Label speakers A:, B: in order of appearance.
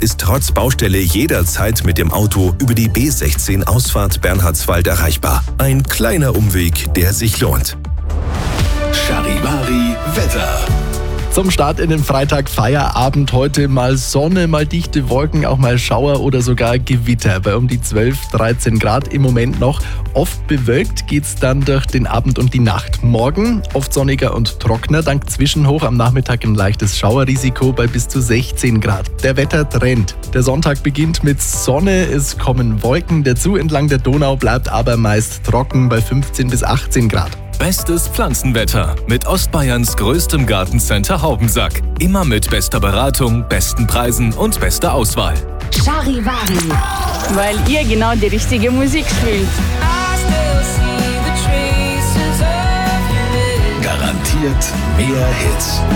A: ist trotz Baustelle jederzeit mit dem Auto über die B16 Ausfahrt Bernhardswald erreichbar. Ein kleiner Umweg, der sich lohnt.
B: Charivari Wetter.
C: Zum Start in den Freitag Feierabend heute mal Sonne, mal dichte Wolken, auch mal Schauer oder sogar Gewitter bei um die 12, 13 Grad im Moment noch. Oft bewölkt geht's dann durch den Abend und die Nacht. Morgen oft sonniger und trockener, dank Zwischenhoch am Nachmittag ein leichtes Schauerrisiko bei bis zu 16 Grad. Der Wettertrend. Der Sonntag beginnt mit Sonne, es kommen Wolken dazu, entlang der Donau bleibt aber meist trocken bei 15 bis 18 Grad.
D: Bestes Pflanzenwetter mit Ostbayerns größtem Gartencenter Haubensack. Immer mit bester Beratung, besten Preisen und bester Auswahl.
E: Charivari.
F: Weil ihr genau die richtige Musik spielt.
B: Garantiert mehr Hits.